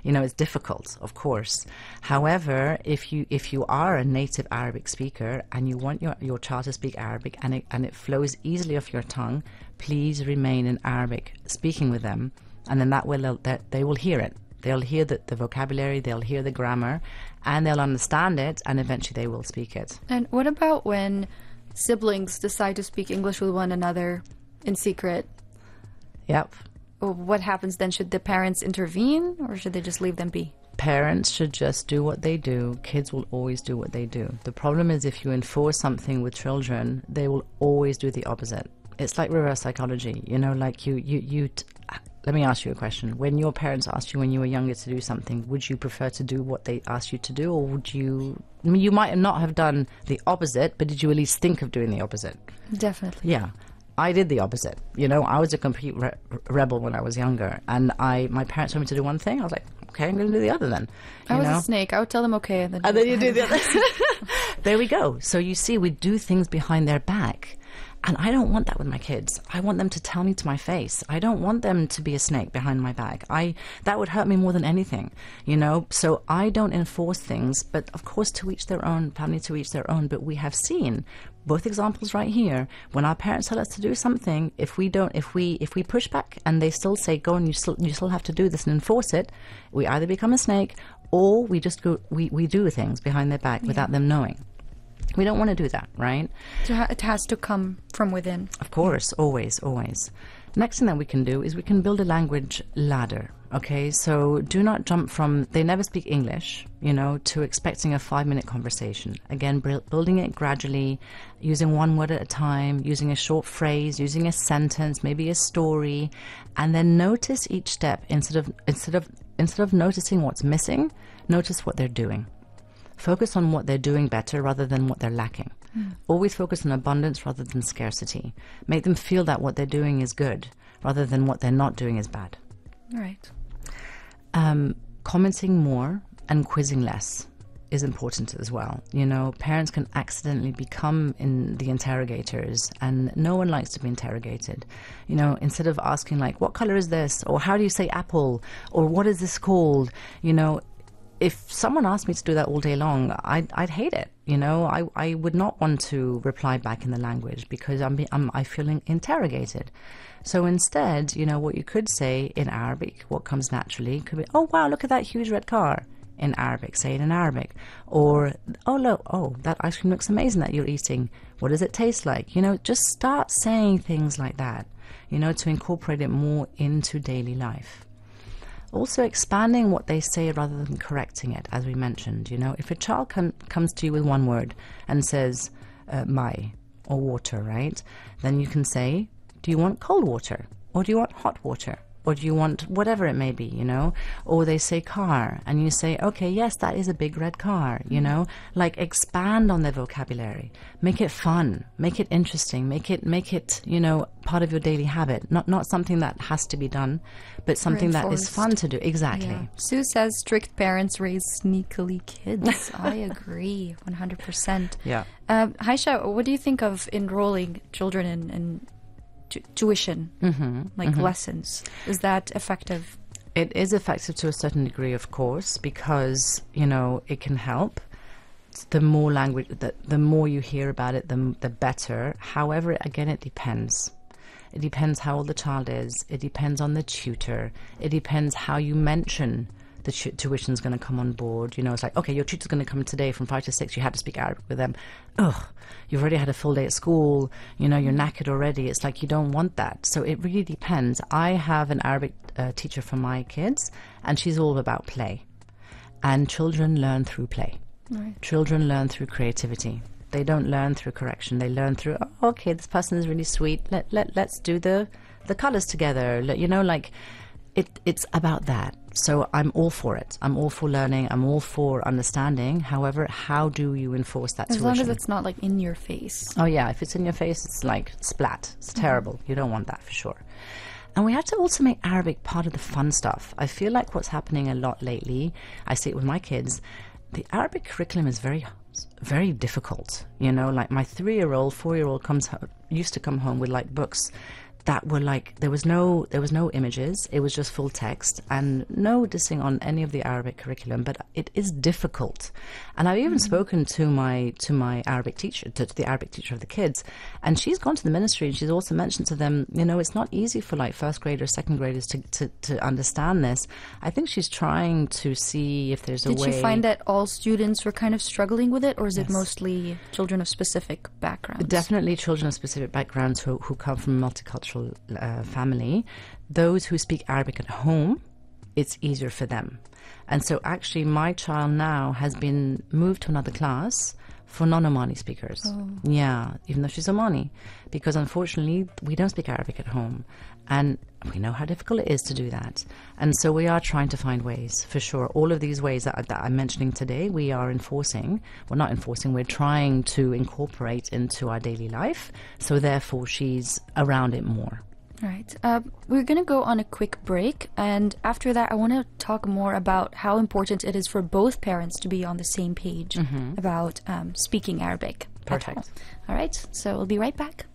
You know, it's difficult, of course. However, if you are a native Arabic speaker and you want your child to speak Arabic and it flows easily off your tongue, please remain in Arabic speaking with them, and then they will hear it. They'll hear the vocabulary, they'll hear the grammar, and they'll understand it, and eventually they will speak it. And what about when siblings decide to speak English with one another in secret? Yep. What happens then? Should the parents intervene, or should they just leave them be? Parents should just do what they do. Kids will always do what they do. The problem is if you enforce something with children, they will always do the opposite. It's like reverse psychology, you know, like let me ask you a question. When your parents asked you when you were younger to do something, would you prefer to do what they asked you to do, or would you... I mean, you might not have done the opposite, but did you at least think of doing the opposite? Definitely. Yeah. I did the opposite. You know, I was a complete rebel when I was younger, and my parents told me to do one thing. I was like, okay, I'm going to do the other then. I was a snake. I would tell them okay, and then you do the other. There we go. So you see, we do things behind their back. And I don't want that with my kids. I want them to tell me to my face. I don't want them to be a snake behind my back. That would hurt me more than anything, you know? So I don't enforce things, but of course to each their own, family to each their own. But we have seen both examples right here. When our parents tell us to do something, if we push back and they still say, go and you still have to do this and enforce it, we either become a snake or we just we do things behind their back without them knowing. We don't want to do that, right? So it has to come from within. Of course, always, always. Next thing that we can do is we can build a language ladder, okay? So do not jump from, they never speak English, you know, to expecting a 5-minute conversation. Again, building it gradually, using one word at a time, using a short phrase, using a sentence, maybe a story, and then notice each step instead of noticing what's missing, notice what they're doing. Focus on what they're doing better rather than what they're lacking. Always focus on abundance rather than scarcity. Make them feel that what they're doing is good rather than what they're not doing is bad. Right. Commenting more and quizzing less is important as well. You know, parents can accidentally become in the interrogators, and no one likes to be interrogated. You know, instead of asking like, what color is this? Or how do you say apple? Or what is this called? You know, if someone asked me to do that all day long, I'd hate it. You know, I would not want to reply back in the language because I feel interrogated. So instead, you know, what you could say in Arabic, what comes naturally, could be, oh wow, look at that huge red car. In Arabic, say it in Arabic. Or, oh, that ice cream looks amazing that you're eating. What does it taste like? You know, just start saying things like that, you know, to incorporate it more into daily life. Also expanding what they say rather than correcting it, as we mentioned. You know, if a child comes to you with one word and says mai or water, right? Then you can say, do you want cold water? Or do you want hot water? Or do you want whatever it may be, you know? Or they say car, and you say, okay, yes, that is a big red car, you know? Like, expand on their vocabulary. Make it fun. Make it interesting. Make it, you know, part of your daily habit. Not something that has to be done, but something that is fun to do. Exactly. Yeah. Sue says strict parents raise sneakily kids. I agree, 100%. Yeah. Haisha, what do you think of enrolling children in tuition, lessons? Is that effective? It is effective to a certain degree, of course, because, you know, it can help. The more language, the more you hear about it, the better. However, again, it depends. It depends how old the child is. It depends on the tutor. It depends how you mention the tuition's going to come on board. You know, it's like, okay, your tutor's going to come today from 5 to 6. You had to speak Arabic with them. Ugh, you've already had a full day at school. You know, you're knackered already. It's like you don't want that. So it really depends. I have an Arabic teacher for my kids, and she's all about play. And children learn through play. Right. Children learn through creativity. They don't learn through correction. They learn through, oh, okay, this person is really sweet. Let's do the colors together. You know, like, it's about that. So I'm all for it. I'm all for learning. I'm all for understanding. However, how do you enforce that tuition? As long as it's not like in your face. Oh yeah, if it's in your face, it's like splat. It's terrible. You don't want that for sure. And we have to also make Arabic part of the fun stuff. I feel like what's happening a lot lately, I see it with my kids, the Arabic curriculum is very, very difficult. You know, like my 3-year-old, 4-year-old used to come home with like books that were like, there was no images, it was just full text, and no dissing on any of the Arabic curriculum, but it is difficult. And I've even spoken to my Arabic teacher, to the Arabic teacher of the kids, and she's gone to the ministry and she's also mentioned to them, you know, it's not easy for like first graders, second graders to understand this. I think she's trying to see if there's a way. Did you find that all students were kind of struggling with it, or is it mostly children of specific backgrounds? Definitely children of specific backgrounds who come from multicultural family. Those who speak Arabic at home, it's easier for them. And so actually my child now has been moved to another class for non-Omani speakers. Oh. Yeah, even though she's Omani. Because unfortunately, we don't speak Arabic at home. And we know how difficult it is to do that. And so we are trying to find ways, for sure. All of these ways that I'm mentioning today, we are enforcing. Well, not enforcing, we're trying to incorporate into our daily life. So therefore, she's around it more. All right. We're going to go on a quick break. And after that, I want to talk more about how important it is for both parents to be on the same page about speaking Arabic. Perfect. All right. So we'll be right back.